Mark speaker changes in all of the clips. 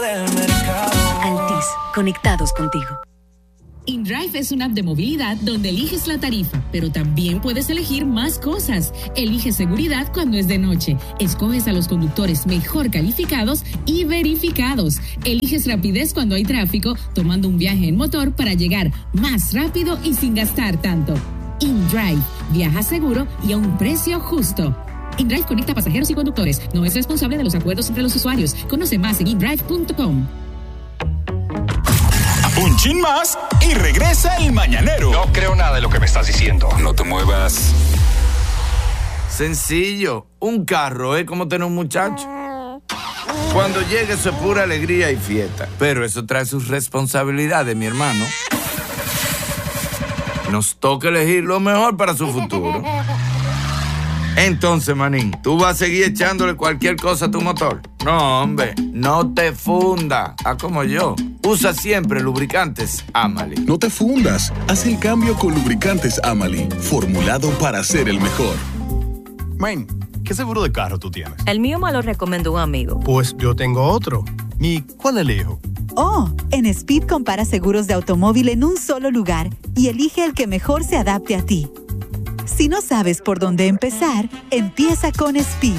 Speaker 1: Altis, conectados contigo.
Speaker 2: InDrive es una app de movilidad donde eliges la tarifa, pero también puedes elegir más cosas. Eliges seguridad cuando es de noche. Escoges a los conductores mejor calificados y verificados. Eliges rapidez cuando hay tráfico, tomando un viaje en motor para llegar más rápido y sin gastar tanto. InDrive, viaja seguro y a un precio justo. InDrive conecta pasajeros y conductores. No es responsable de los acuerdos entre los usuarios. Conoce más en indrive.com.
Speaker 3: Un chin más y regresa el mañanero.
Speaker 4: No creo nada de lo que me estás diciendo.
Speaker 3: No te muevas.
Speaker 5: Sencillo, un carro es como tener un muchacho. Cuando llegue eso es pura alegría y fiesta. Pero eso trae sus responsabilidades, mi hermano. Nos toca elegir lo mejor para su futuro. Entonces, manín, ¿tú vas a seguir echándole cualquier cosa a tu motor? No, hombre, no te funda. Haz como yo. Usa siempre lubricantes Amali.
Speaker 6: No te fundas. Haz el cambio con lubricantes Amali, formulado para ser el mejor.
Speaker 4: Man, ¿qué seguro de carro tú tienes?
Speaker 1: El mío me lo recomendó un amigo.
Speaker 4: Pues yo tengo otro. ¿Y cuál elijo?
Speaker 7: Oh, en Speed compara seguros de automóvil en un solo lugar y elige el que mejor se adapte a ti. Si no sabes por dónde empezar, empieza con Speed.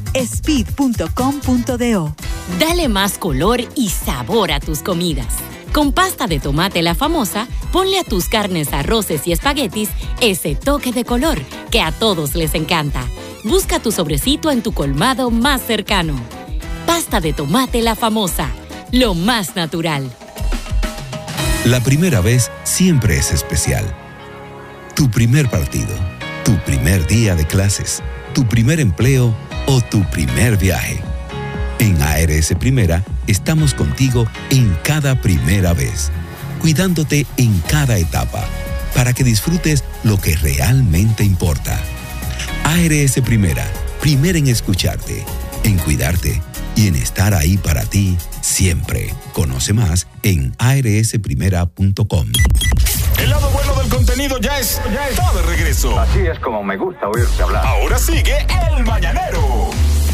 Speaker 7: Speed.com.do.
Speaker 8: Dale más color y sabor a tus comidas. Con pasta de tomate La Famosa, ponle a tus carnes, arroces y espaguetis ese toque de color que a todos les encanta. Busca tu sobrecito en tu colmado más cercano. Pasta de tomate La Famosa, lo más natural.
Speaker 9: La primera vez siempre es especial. Tu primer partido, tu primer día de clases, tu primer empleo o tu primer viaje. En ARS Primera estamos contigo en cada primera vez, cuidándote en cada etapa, para que disfrutes lo que realmente importa. ARS Primera, primera en escucharte, en cuidarte y en estar ahí para ti siempre. Conoce más en arsprimera.com.
Speaker 3: El lado bueno del contenido ya está de regreso.
Speaker 4: Así es como me gusta oírte hablar.
Speaker 3: Ahora sigue el mañanero.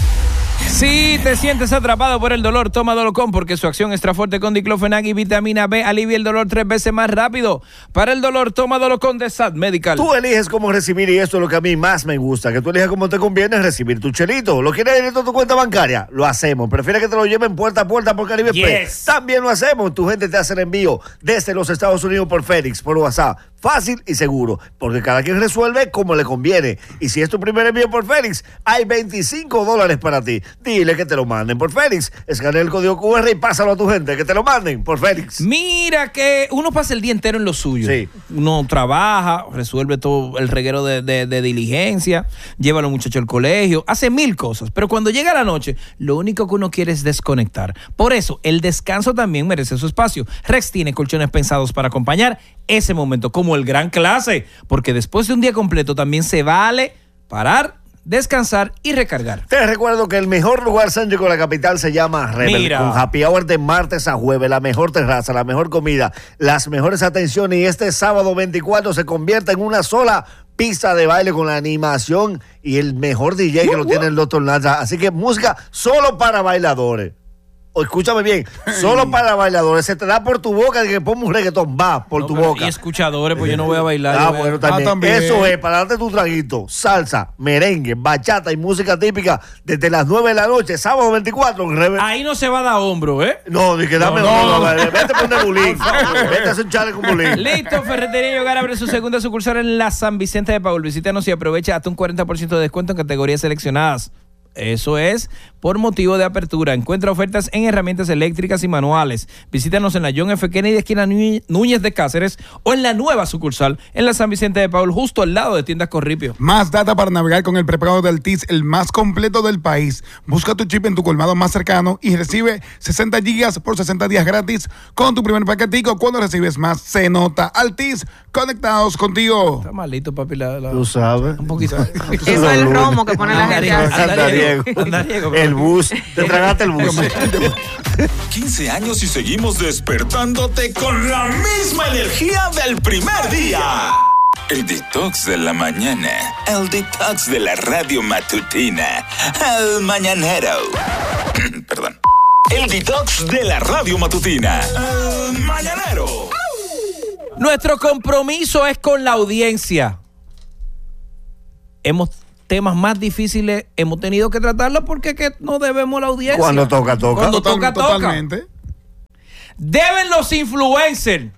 Speaker 10: Si te sientes atrapado por el dolor, toma Dolocon, porque su acción extra fuerte con diclofenac y vitamina B alivia el dolor 3 veces más rápido. Para el dolor, toma Dolocon de SAT Medical.
Speaker 11: Tú eliges cómo recibir, y esto es lo que a mí más me gusta, que tú eliges cómo te conviene recibir tu chelito. ¿Lo quieres directo a tu cuenta bancaria? Lo hacemos. ¿Prefieres que te lo lleven puerta a puerta por Caribe Express? También lo hacemos. Tu gente te hace el envío desde los Estados Unidos por FedEx, por WhatsApp. Fácil y seguro, porque cada quien resuelve como le conviene. Y si es tu primer envío por FedEx, hay $25 para ti. Dile que te lo manden por FedEx. Escanea el código QR y pásalo a tu gente, que te lo manden por FedEx.
Speaker 10: Mira que uno pasa el día entero en lo suyo.
Speaker 11: Sí.
Speaker 10: Uno trabaja, resuelve todo el reguero de diligencia, lleva a los muchachos al colegio, hace 1000 cosas. Pero cuando llega la noche, lo único que uno quiere es desconectar. Por eso, el descanso también merece su espacio. Rex tiene colchones pensados para acompañar ese momento, como el gran clase, porque después de un día completo también se vale parar, descansar y recargar.
Speaker 11: Te recuerdo que el mejor lugar céntrico de la capital se llama Rebel.
Speaker 10: Mira.
Speaker 11: Con happy hour de martes a jueves, la mejor terraza, la mejor comida, las mejores atenciones, y este sábado 24 se convierte en una sola pista de baile con la animación y el mejor DJ que lo tiene el Dr. Lanza. Así que música solo para bailadores. O escúchame bien, solo para bailadores. Se te da por tu boca de que ponme un reggaetón, va por tu boca.
Speaker 10: Y escuchadores, pues yo no voy a bailar.
Speaker 11: Bueno, también. Eso es, para darte tu traguito. Salsa, merengue, bachata y música típica desde las 9 de la noche, sábado 24.
Speaker 10: Ahí no se va a dar hombro, ¿eh?
Speaker 11: No, ni que dame vete a poner bulín. Vete a hacer un chale con bulín.
Speaker 10: Listo, Ferretería y Hogar abre su segunda sucursal en la San Vicente de Paul. Visítanos y aprovecha hasta un 40% de descuento en categorías seleccionadas. Eso es por motivo de apertura. Encuentra ofertas en herramientas eléctricas y manuales. Visítanos en la John F. Kennedy, esquina Núñez de Cáceres, o en la nueva sucursal en la San Vicente de Paul, justo al lado de Tiendas Corripio.
Speaker 12: Más data para navegar con el prepago del Altis, el más completo del país. Busca tu chip en tu colmado más cercano y recibe 60 gigas por 60 días gratis con tu primer paquetico. Cuando recibes más, se nota. Altis, conectados contigo.
Speaker 10: Está malito, papi.
Speaker 11: Tú sabes.
Speaker 10: Un poquito.
Speaker 13: Eso es el romo que pone la gente.
Speaker 11: El bus. Te tragaste el bus.
Speaker 3: 15 años y seguimos despertándote con la misma energía del primer día. El detox de la mañana. El detox de la radio matutina. El mañanero. Perdón. El detox de la radio matutina. Mañanero.
Speaker 10: Nuestro compromiso es con la audiencia. Temas más difíciles hemos tenido que tratarlos porque que no debemos la audiencia.
Speaker 11: Cuando toca, toca.
Speaker 10: Cuando toca, toca.
Speaker 12: Totalmente.
Speaker 10: Deben los influencers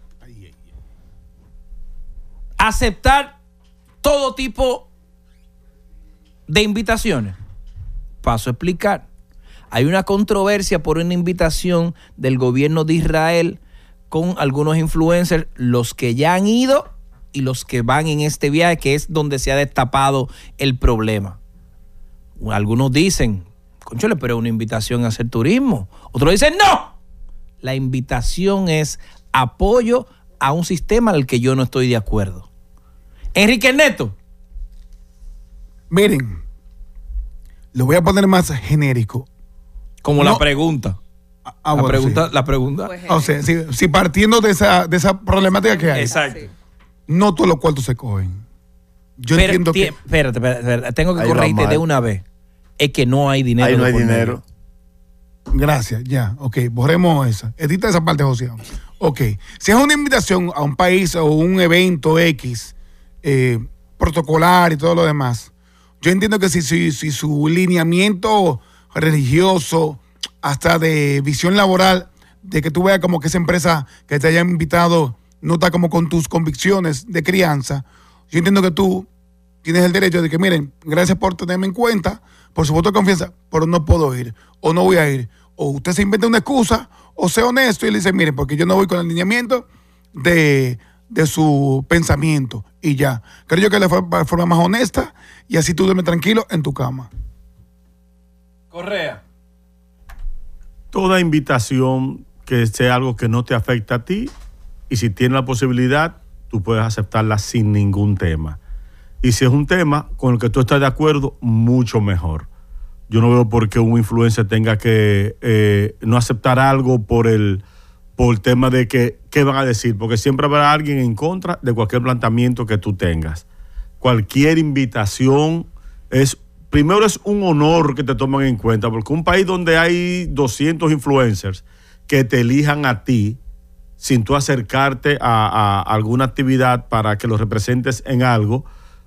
Speaker 10: aceptar todo tipo de invitaciones. Paso a explicar. Hay una controversia por una invitación del gobierno de Israel con algunos influencers, los que ya han ido y los que van en este viaje, que es donde se ha destapado el problema. Algunos dicen, cónchale, pero es una invitación a hacer turismo. Otros dicen, no. La invitación es apoyo a un sistema al que yo no estoy de acuerdo. Enrique Neto.
Speaker 12: Miren, lo voy a poner más genérico.
Speaker 10: Como no, la pregunta.
Speaker 12: Bueno,
Speaker 10: la pregunta.
Speaker 12: O sea, si partiendo de esa problemática que hay.
Speaker 10: Exacto.
Speaker 12: No todos los cuartos se cogen. Yo entiendo que...
Speaker 10: Espérate, tengo que corregirte de una vez. Es que no hay dinero.
Speaker 11: Ahí no hay dinero.
Speaker 12: Gracias, ya. Ok, borremos esa. Edita esa parte, José. Ok. Si es una invitación a un país o un evento X, protocolar y todo lo demás, yo entiendo que si su lineamiento religioso, hasta de visión laboral, de que tú veas como que esa empresa que te haya invitado no está como con tus convicciones de crianza, yo entiendo que tú tienes el derecho de que, miren, gracias por tenerme en cuenta, por su voto de confianza, pero no puedo ir, o no voy a ir. O usted se inventa una excusa, o sea honesto y le dice, miren, porque yo no voy con el lineamiento de su pensamiento, y ya. Creo yo que la forma más honesta, y así tú duermes tranquilo en tu cama.
Speaker 10: Correa.
Speaker 14: Toda invitación que sea algo que no te afecta a ti, y si tienes la posibilidad, tú puedes aceptarla sin ningún tema. Y si es un tema con el que tú estás de acuerdo, mucho mejor. Yo no veo por qué un influencer tenga que no aceptar algo por el tema de que qué van a decir, porque siempre habrá alguien en contra de cualquier planteamiento que tú tengas. Cualquier invitación primero es un honor que te toman en cuenta, porque un país donde hay 200 influencers que te elijan a ti, sin tú acercarte a alguna actividad para que los representes en algo,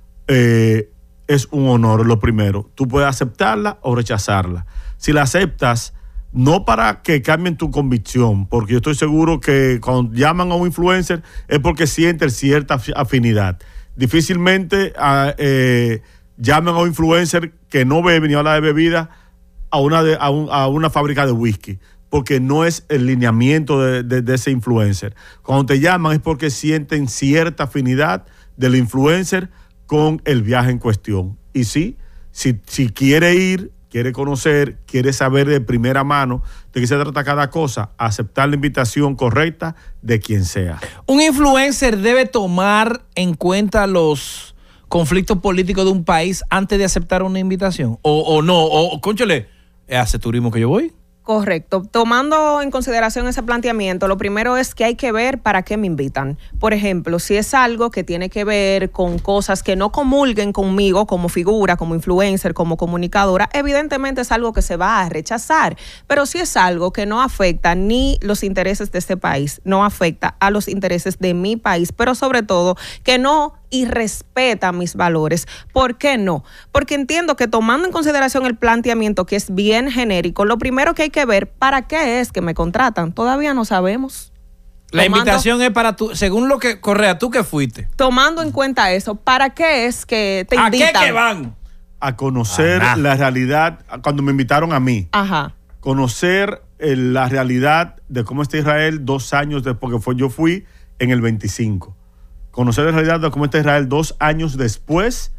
Speaker 14: es un honor, lo primero. Tú puedes aceptarla o rechazarla. Si la aceptas, no para que cambien tu convicción, porque yo estoy seguro que cuando llaman a un influencer es porque sienten cierta afinidad. Difícilmente llaman a un influencer que no bebe ni habla de bebida a una fábrica de whisky, porque no es el lineamiento de ese influencer. Cuando te llaman es porque sienten cierta afinidad del influencer con el viaje en cuestión. Y sí, si quiere ir, quiere conocer, quiere saber de primera mano de qué se trata cada cosa, aceptar la invitación correcta de quien sea.
Speaker 10: ¿Un influencer debe tomar en cuenta los conflictos políticos de un país antes de aceptar una invitación? ¿O no? ¿O, cónchale, hace turismo que yo voy?
Speaker 13: Correcto. Tomando en consideración ese planteamiento, lo primero es que hay que ver para qué me invitan. Por ejemplo, si es algo que tiene que ver con cosas que no comulguen conmigo como figura, como influencer, como comunicadora, evidentemente es algo que se va a rechazar. Pero si es algo que no afecta ni los intereses de este país, no afecta a los intereses de mi país, pero sobre todo que no y respeta mis valores. ¿Por qué no? Porque entiendo que tomando en consideración el planteamiento, que es bien genérico, lo primero que hay que ver, ¿para qué es que me contratan? Todavía no sabemos.
Speaker 10: La invitación es para tú, según lo que, Correa, tú que fuiste.
Speaker 13: Tomando en cuenta eso, ¿para qué es que te invitan?
Speaker 10: ¿A qué que van?
Speaker 14: A conocer la realidad, cuando me invitaron a mí.
Speaker 13: Ajá.
Speaker 14: Conocer la realidad de cómo está Israel 2 años después, porque yo fui en el 25. Conocer la realidad de cómo está Israel 2 años después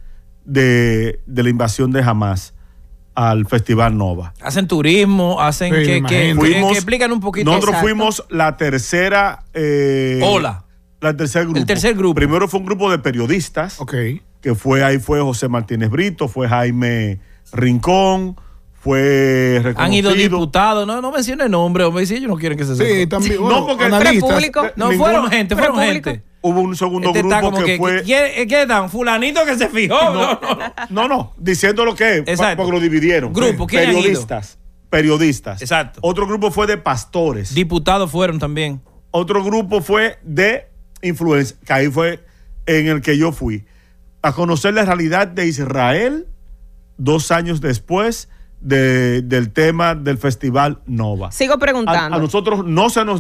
Speaker 14: de la invasión de Hamas al Festival Nova.
Speaker 10: Hacen turismo, hacen que explican un poquito.
Speaker 14: Nosotros fuimos la tercera
Speaker 10: ola.
Speaker 14: El tercer grupo. Primero fue un grupo de periodistas. Que ahí fue José Martínez Brito, fue Jaime Rincón, fue reconocido.
Speaker 10: Han ido diputados, no mencionen nombre, o si ellos no quieren que se sepa.
Speaker 12: Sí, también.
Speaker 14: No, porque
Speaker 10: fueron gente.
Speaker 14: Hubo un segundo grupo que fue...
Speaker 10: ¿Qué dan? Fulanito que se fijó.
Speaker 14: No, diciendo lo que es, porque lo dividieron.
Speaker 10: Grupo, ¿quién
Speaker 14: periodistas.
Speaker 10: Exacto.
Speaker 14: Otro grupo fue de pastores.
Speaker 10: Diputados fueron también.
Speaker 14: Otro grupo fue de influencers, que ahí fue en el que yo fui a conocer la realidad de Israel 2 años después del tema del Festival Nova.
Speaker 13: Sigo preguntando.
Speaker 14: A nosotros no se nos